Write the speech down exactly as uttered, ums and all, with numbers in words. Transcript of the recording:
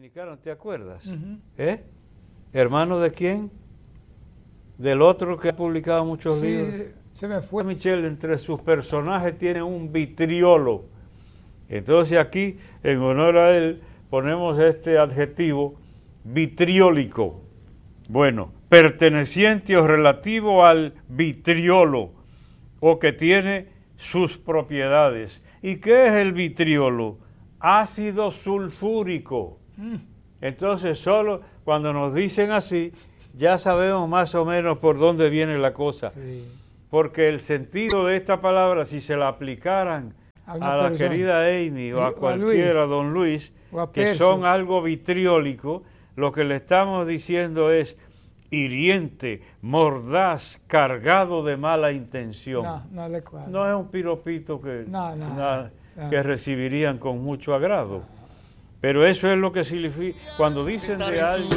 comunicaron, ¿te acuerdas? Uh-huh. ¿Eh? ¿Hermano de quién? Del otro que ha publicado muchos sí, libros. Se me fue. Michel, entre sus personajes tiene un vitriolo. Entonces aquí, en honor a él, ponemos este adjetivo vitriólico. Bueno, perteneciente o relativo al vitriolo, o que tiene sus propiedades. ¿Y qué es el vitriolo? Ácido sulfúrico. Mm. Entonces, solo cuando nos dicen así, ya sabemos más o menos por dónde viene la cosa. Sí. Porque el sentido de esta palabra, si se la aplicaran A a, una la persona. querida Amy o O a a cualquiera, Luis. don Luis, O a que Percio. son algo vitriólico, lo que le estamos diciendo es hiriente, mordaz, cargado de mala intención. No, no le cuadra. No es un piropito que, No, no, na- no. que recibirían con mucho agrado. Pero eso es lo que significa cuando dicen de alguien.